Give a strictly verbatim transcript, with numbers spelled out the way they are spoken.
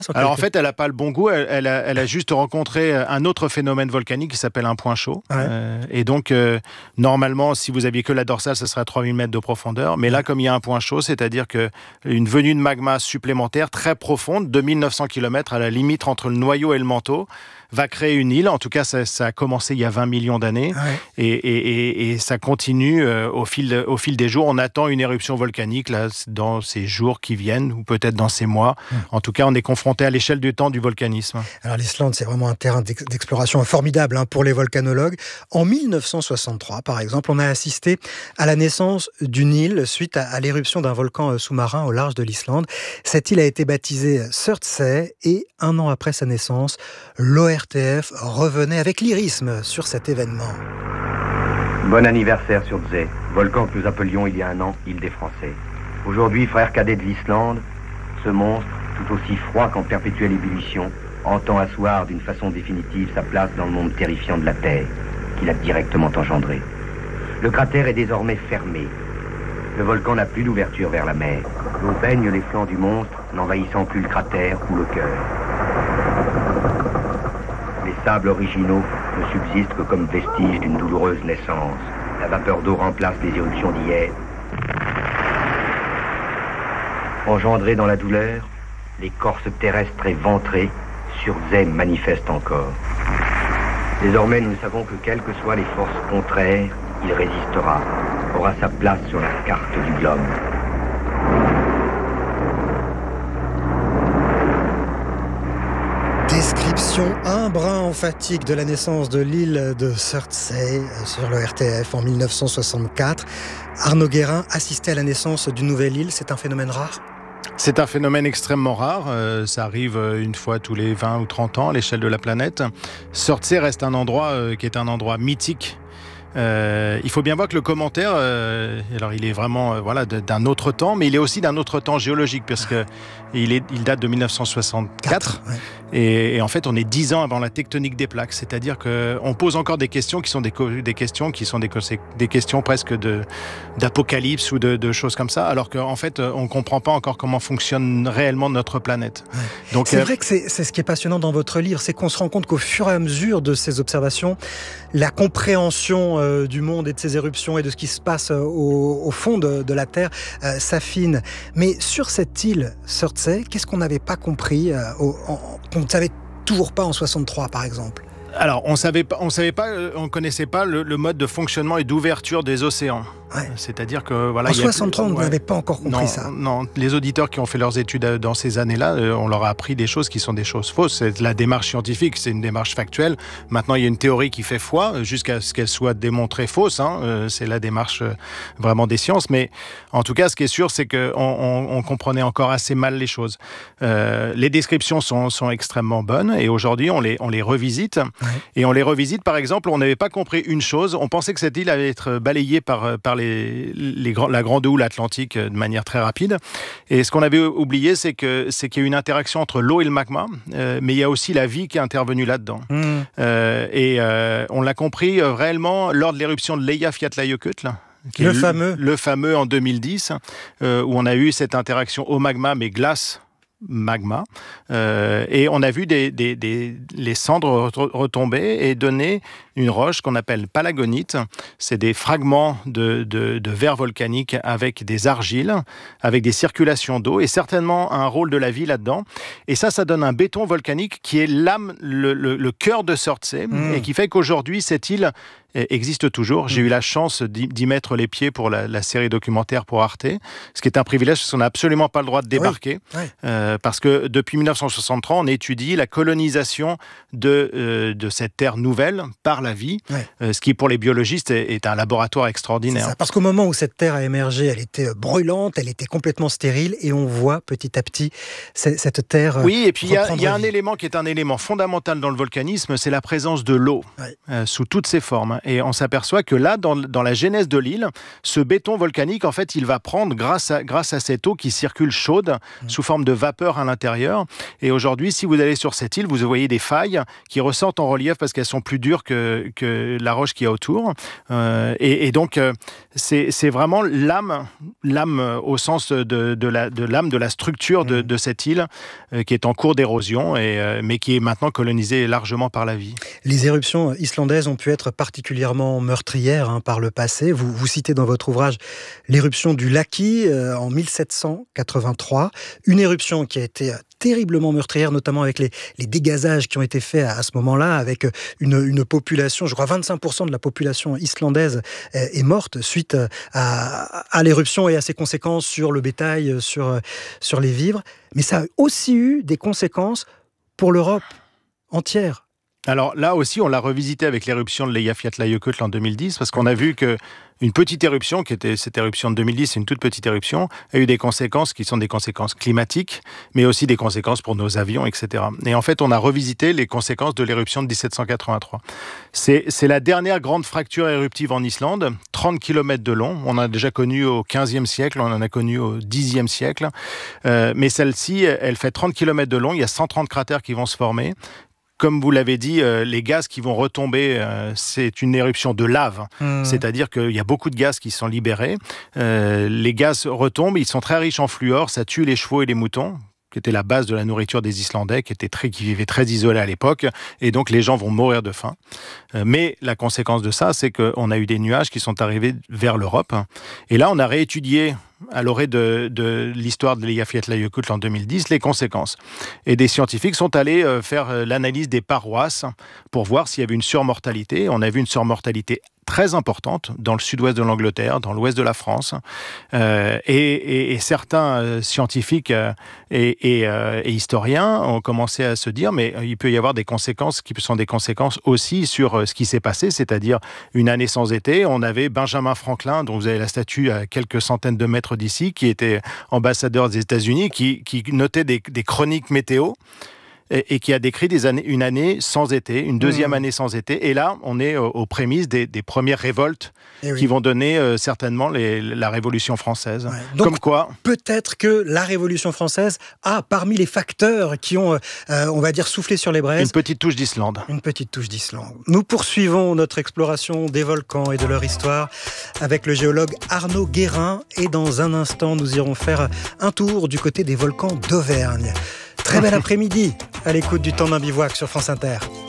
Alors en fait, elle n'a pas le bon goût, elle, elle, a, elle a juste rencontré un autre phénomène volcanique qui s'appelle un point chaud. Ouais. Euh, et donc, euh, normalement, si vous aviez que la dorsale, ça serait à trois mille mètres de profondeur. Mais là, comme il y a un point chaud, c'est-à-dire qu'une venue de magma supplémentaire très profonde, deux mille neuf cents kilomètres à la limite entre le noyau et le manteau, va créer une île. En tout cas, ça, ça a commencé il y a vingt millions d'années. Ouais. Et, et, et, et ça continue euh, au, fil, au fil des jours. On attend une éruption volcanique là, dans ces jours qui viennent, ou peut-être dans ces mois. Mmh. En tout cas, on est confronté à l'échelle du temps du volcanisme. Alors l'Islande, c'est vraiment un terrain d'exploration formidable hein, pour les volcanologues. En mille neuf cent soixante-trois, par exemple, on a assisté à la naissance d'une île suite à, à l'éruption d'un volcan sous-marin au large de l'Islande. Cette île a été baptisée Surtsey et un an après sa naissance, l'O R T F revenait avec lyrisme sur cet événement. Bon anniversaire Surtsey, volcan que nous appelions il y a un an île des Français. Aujourd'hui, frère cadet de l'Islande, ce monstre, tout aussi froid qu'en perpétuelle ébullition, entend asseoir d'une façon définitive sa place dans le monde terrifiant de la Terre, qu'il a directement engendré. Le cratère est désormais fermé. Le volcan n'a plus d'ouverture vers la mer. L'eau baigne les flancs du monstre, n'envahissant plus le cratère ou le cœur. Les sables originaux ne subsistent que comme vestiges d'une douloureuse naissance. La vapeur d'eau remplace les éruptions d'hier. Engendrés dans la douleur, l'écorce terrestre et ventrée, Surtsey manifeste encore. Désormais, nous savons que quelles que soient les forces contraires, il résistera, aura sa place sur la carte du globe. Description un brin emphatique de la naissance de l'île de Surtsey sur l'O R T F en mille neuf cent soixante-quatre. Arnaud Guérin, assister à la naissance d'une nouvelle île, c'est un phénomène rare ? C'est un phénomène extrêmement rare. Euh, ça arrive une fois tous les vingt ou trente ans à l'échelle de la planète. Surtsey reste un endroit euh, qui est un endroit mythique. Euh, il faut bien voir que le commentaire, euh, alors il est vraiment euh, voilà, d'un autre temps, mais il est aussi d'un autre temps géologique, parce que il, est, il date de mille neuf cent soixante-quatre. Ouais. Et, et en fait, on est dix ans avant la tectonique des plaques. C'est-à-dire qu'on pose encore des questions qui sont des, des questions qui sont des, des questions presque de, d'apocalypse ou de, de choses comme ça, alors qu'en fait, on ne comprend pas encore comment fonctionne réellement notre planète. Ouais. Donc, c'est euh... vrai que c'est, c'est ce qui est passionnant dans votre livre, c'est qu'on se rend compte qu'au fur et à mesure de ces observations, la compréhension euh, du monde et de ses éruptions et de ce qui se passe euh, au, au fond de, de la Terre euh, s'affine. Mais sur cette île Surtsey, qu'est-ce qu'on n'avait pas compris, euh, au, en, qu'on ne savait toujours pas en soixante-trois, par exemple ? Alors, on savait pas, on savait pas, on connaissait pas le, le mode de fonctionnement et d'ouverture des océans. Ouais. C'est-à-dire que voilà. En soixante-trois, on n'avait pas encore compris non, ça. Non, les auditeurs qui ont fait leurs études dans ces années-là, on leur a appris des choses qui sont des choses fausses. C'est la démarche scientifique, c'est une démarche factuelle. Maintenant, il y a une théorie qui fait foi jusqu'à ce qu'elle soit démontrée fausse. Hein. C'est la démarche vraiment des sciences. Mais en tout cas, ce qui est sûr, c'est qu'on on, on comprenait encore assez mal les choses. Euh, les descriptions sont, sont extrêmement bonnes et aujourd'hui, on les, on les revisite. Ouais. Et on les revisite. Par exemple, on n'avait pas compris une chose. On pensait que cette île allait être balayée par, par les Les, les, la grande houle atlantique de manière très rapide. Et ce qu'on avait oublié, c'est, que, c'est qu'il y a une interaction entre l'eau et le magma, euh, mais il y a aussi la vie qui est intervenue là-dedans. Mmh. Euh, et euh, on l'a compris euh, réellement lors de l'éruption de l'Eyjafjallajökull. Le, le fameux. Le fameux en deux mille dix, euh, où on a eu cette interaction au magma, mais glace, magma, euh, et on a vu des, des, des, les cendres retomber et donner une roche qu'on appelle palagonite. C'est des fragments de, de, de verre volcanique avec des argiles, avec des circulations d'eau et certainement un rôle de la vie là-dedans. Et ça, ça donne un béton volcanique qui est l'âme, le, le, le cœur de Surtsey mmh. et qui fait qu'aujourd'hui, cette île existe toujours. J'ai mmh. eu la chance d'y, d'y mettre les pieds pour la, la série documentaire pour Arte, ce qui est un privilège parce qu'on n'a absolument pas le droit de débarquer. Oui. Oui. Euh, parce que depuis mille neuf cent soixante-trois, on étudie la colonisation de, euh, de cette terre nouvelle par la vie, oui. euh, ce qui pour les biologistes est, est un laboratoire extraordinaire. C'est ça, parce qu'au moment où cette terre a émergé, elle était brûlante, elle était complètement stérile et on voit petit à petit cette terre. Oui, et puis il y a, y a un élément qui est un élément fondamental dans le volcanisme, c'est la présence de l'eau oui. euh, sous toutes ses formes. Et on s'aperçoit que là, dans, dans la genèse de l'île, ce béton volcanique, en fait, il va prendre grâce à, grâce à cette eau qui circule chaude, mmh. sous forme de vapeur à l'intérieur. Et aujourd'hui, si vous allez sur cette île, vous voyez des failles qui ressortent en relief parce qu'elles sont plus dures que, que la roche qu'il y a autour. Euh, et, et donc, euh, c'est, c'est vraiment l'âme, l'âme au sens de, de, la, de l'âme de la structure de, de cette île euh, qui est en cours d'érosion, et, euh, mais qui est maintenant colonisée largement par la vie. Les éruptions islandaises ont pu être particulièrement meurtrières hein, par le passé. Vous, vous citez dans votre ouvrage l'éruption du Laki euh, en mille sept cent quatre-vingt-trois. Une éruption qui a été terriblement meurtrière, notamment avec les, les dégazages qui ont été faits à, à ce moment-là, avec une, une population, je crois vingt-cinq pour cent de la population islandaise est, est morte suite à, à l'éruption et à ses conséquences sur le bétail, sur, sur les vivres. Mais ça a aussi eu des conséquences pour l'Europe entière. Alors là aussi, on l'a revisité avec l'éruption de l'Eyjafjallajökull en deux mille dix, parce qu'on a vu qu'une petite éruption, qui était cette éruption de deux mille dix, c'est une toute petite éruption, a eu des conséquences qui sont des conséquences climatiques, mais aussi des conséquences pour nos avions, et cetera. Et en fait, on a revisité les conséquences de l'éruption de dix-sept cent quatre-vingt-trois. C'est, c'est la dernière grande fracture éruptive en Islande, trente kilomètres de long. On en a déjà connu au quinzième siècle, on en a connu au dixième siècle. Euh, mais celle-ci, elle fait trente kilomètres de long, il y a cent trente cratères qui vont se former. Comme vous l'avez dit, euh, les gaz qui vont retomber, euh, c'est une éruption de lave. Mmh. C'est-à-dire qu'il y a beaucoup de gaz qui sont libérés. Euh, les gaz retombent, ils sont très riches en fluor, ça tue les chevaux et les moutons, qui était la base de la nourriture des Islandais, qui, étaient très, qui vivaient très isolés à l'époque. Et donc, les gens vont mourir de faim. Euh, mais la conséquence de ça, c'est qu'on a eu des nuages qui sont arrivés vers l'Europe. Et là, on a réétudié, à l'orée de, de l'histoire de l'Eyjafjallajökull en deux mille dix, les conséquences. Et des scientifiques sont allés euh, faire l'analyse des paroisses pour voir s'il y avait une surmortalité. On a vu une surmortalité très importante dans le sud-ouest de l'Angleterre, dans l'ouest de la France. Euh, et, et, et certains euh, scientifiques euh, et, et, euh, et historiens ont commencé à se dire mais il peut y avoir des conséquences qui sont des conséquences aussi sur euh, ce qui s'est passé, c'est-à-dire une année sans été. On avait Benjamin Franklin, dont vous avez la statue à quelques centaines de mètres d'ici, qui était ambassadeur des États-Unis, qui, qui notait des, des chroniques météo, et qui a décrit des années, une année sans été, une deuxième mmh. année sans été. Et là, on est aux, aux prémices des, des premières révoltes oui. qui vont donner euh, certainement les, la Révolution française. Ouais. Donc, Comme quoi, peut-être que la Révolution française a, parmi les facteurs qui ont, euh, on va dire, soufflé sur les braises... Une petite touche d'Islande. Une petite touche d'Islande. Nous poursuivons notre exploration des volcans et de leur histoire avec le géologue Arnaud Guérin. Et dans un instant, nous irons faire un tour du côté des volcans d'Auvergne. Très bel après-midi à l'écoute du Temps d'un bivouac sur France Inter.